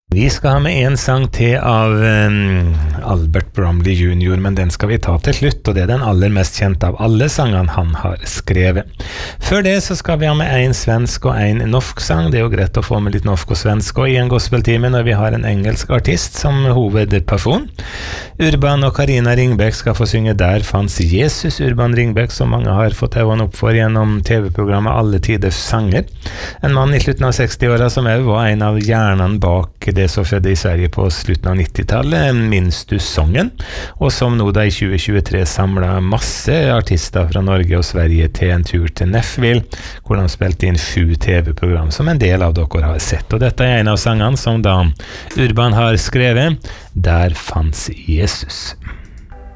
Vi skal ha med en sang til av Albert Bromley Jr., men den skal vi ta til slutt, og det er den aller mest kjente av alle sangene han har skrevet. Før det så skal vi ha med en svensk og en norsk sang. Det er jo greit å få med litt norsk og svensk og i en gospeltime når vi har en engelsk artist som hovedperson. Urban og Carina Ringbäck skal få synge Der fanns Jesus. Urban Ringbäck, som mange har fått øynene opp for gjennom TV-programmet Alle tiders sanger. En mann i slutten av 60-åra som også var en av hjernene bak det som skjedde i Sverige på slutten av 90-tallet, Minns du sången? Og som nå da i 2023 samlet masse artister fra Norge og Sverige til en tur til Nashville, hvor de spilte inn 7 TV-program som en del av dere har sett. Og dette er en av sangene som da Urban har skrevet, Der fanns Jesus.